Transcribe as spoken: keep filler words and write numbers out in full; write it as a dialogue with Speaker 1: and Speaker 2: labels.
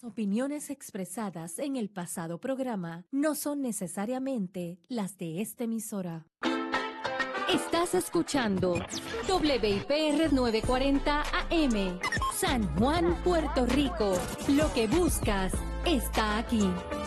Speaker 1: opiniones expresadas en el pasado programa no son necesariamente las de esta emisora. Estás escuchando W I P R novecientos cuarenta A M, San Juan, Puerto Rico. Lo que buscas está aquí.